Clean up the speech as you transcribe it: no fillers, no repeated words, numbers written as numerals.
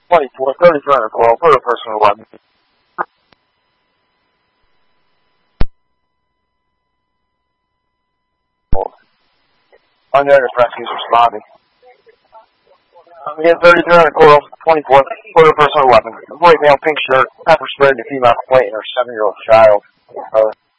24, 3312, for a personal weapon. Unknown rescues responding. Again, 3312, 24, for a personal weapon. Boy, male, pink shirt, pepper sprayed the female complainant, her 7-year-old child.